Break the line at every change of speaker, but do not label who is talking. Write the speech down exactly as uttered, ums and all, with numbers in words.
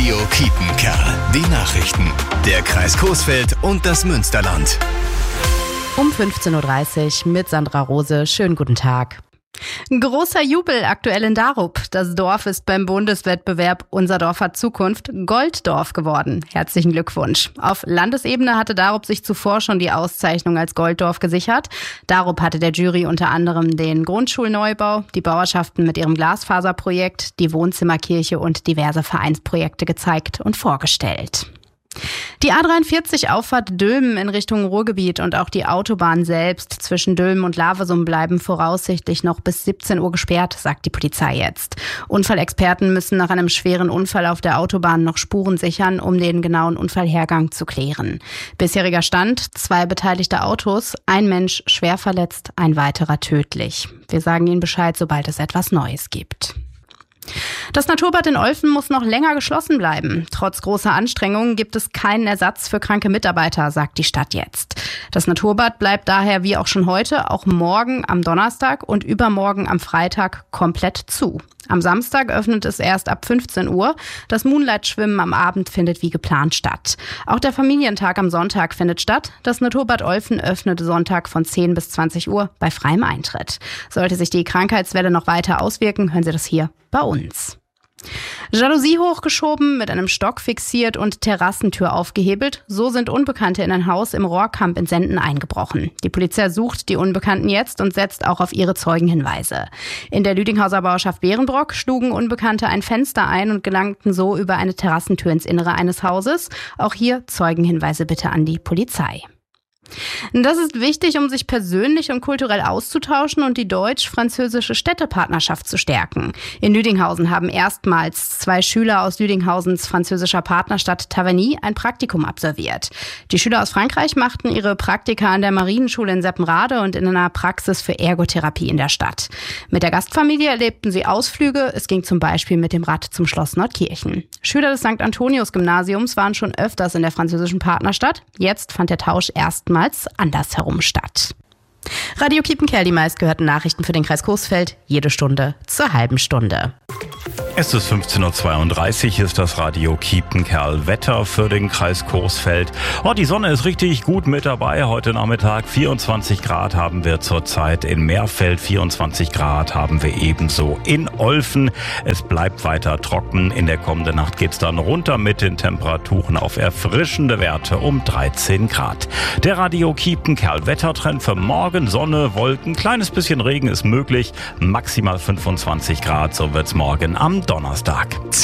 Radio Kiepenkerl. Die Nachrichten. Der Kreis Coesfeld und das Münsterland.
Um fünfzehn Uhr dreißig mit Sandra Rose. Schönen guten Tag. Großer Jubel aktuell in Darup. Das Dorf ist beim Bundeswettbewerb Unser Dorf hat Zukunft Golddorf geworden. Herzlichen Glückwunsch. Auf Landesebene hatte Darup sich zuvor schon die Auszeichnung als Golddorf gesichert. Darup hatte der Jury unter anderem den Grundschulneubau, die Bauerschaften mit ihrem Glasfaserprojekt, die Wohnzimmerkirche und diverse Vereinsprojekte gezeigt und vorgestellt. Die A dreiundvierzig Auffahrt Dülmen in Richtung Ruhrgebiet und auch die Autobahn selbst zwischen Dülmen und Lavesum bleiben voraussichtlich noch bis siebzehn Uhr gesperrt, sagt die Polizei jetzt. Unfallexperten müssen nach einem schweren Unfall auf der Autobahn noch Spuren sichern, um den genauen Unfallhergang zu klären. Bisheriger Stand: zwei beteiligte Autos, ein Mensch schwer verletzt, ein weiterer tödlich. Wir sagen Ihnen Bescheid, sobald es etwas Neues gibt. Das Naturbad in Olfen muss noch länger geschlossen bleiben. Trotz großer Anstrengungen gibt es keinen Ersatz für kranke Mitarbeiter, sagt die Stadt jetzt. Das Naturbad bleibt daher wie auch schon heute auch morgen am Donnerstag und übermorgen am Freitag komplett zu. Am Samstag öffnet es erst ab fünfzehn Uhr. Das Moonlight-Schwimmen am Abend findet wie geplant statt. Auch der Familientag am Sonntag findet statt. Das Naturbad Olfen öffnet Sonntag von zehn bis zwanzig Uhr bei freiem Eintritt. Sollte sich die Krankheitswelle noch weiter auswirken, hören Sie das hier bei uns. Jalousie hochgeschoben, mit einem Stock fixiert und Terrassentür aufgehebelt. So sind Unbekannte in ein Haus im Rohrkamp in Senden eingebrochen. Die Polizei sucht die Unbekannten jetzt und setzt auch auf ihre Zeugenhinweise. In der Lüdinghauser Bauerschaft Berenbrock schlugen Unbekannte ein Fenster ein und gelangten so über eine Terrassentür ins Innere eines Hauses. Auch hier Zeugenhinweise bitte an die Polizei. Das ist wichtig, um sich persönlich und kulturell auszutauschen und die deutsch-französische Städtepartnerschaft zu stärken. In Lüdinghausen haben erstmals zwei Schüler aus Lüdinghausens französischer Partnerstadt Taverny ein Praktikum absolviert. Die Schüler aus Frankreich machten ihre Praktika an der Marienschule in Seppenrade und in einer Praxis für Ergotherapie in der Stadt. Mit der Gastfamilie erlebten sie Ausflüge. Es ging zum Beispiel mit dem Rad zum Schloss Nordkirchen. Schüler des Sankt Antonius-Gymnasiums waren schon öfters in der französischen Partnerstadt. Jetzt fand der Tausch erstmals andersherum statt. Radio Kiepenkerl, die meistgehörten Nachrichten für den Kreis Coesfeld, jede Stunde zur halben Stunde.
Es ist fünfzehn Uhr zweiunddreißig, ist das Radio Kiepenkerl Wetter für den Kreis Coesfeld. Oh, die Sonne ist richtig gut mit dabei. Heute Nachmittag vierundzwanzig Grad haben wir zurzeit in Meerfeld, vierundzwanzig Grad haben wir ebenso in Olfen. Es bleibt weiter trocken. In der kommenden Nacht geht's dann runter mit den Temperaturen auf erfrischende Werte um dreizehn Grad. Der Radio Kiepenkerl Wettertrend für morgen: Sonne, Wolken, kleines bisschen Regen ist möglich, maximal fünfundzwanzig Grad, so wird's morgen am Donnerstag.